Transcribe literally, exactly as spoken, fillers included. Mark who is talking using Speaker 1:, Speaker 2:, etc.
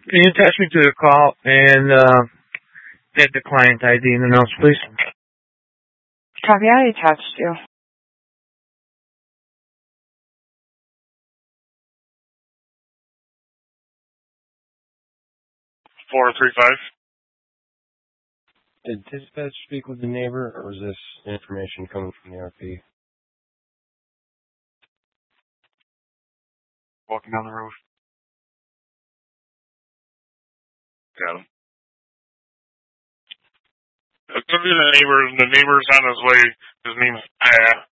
Speaker 1: Can you attach me to the call and uh, get the client I D in the notes, please?
Speaker 2: Copy, I attached you.
Speaker 3: four three five.
Speaker 4: Did dispatch speak with the neighbor, or was this information coming from the R P?
Speaker 3: Walking down the road. Got him. Go to the neighbor. The neighbor's on his way. His name's uh,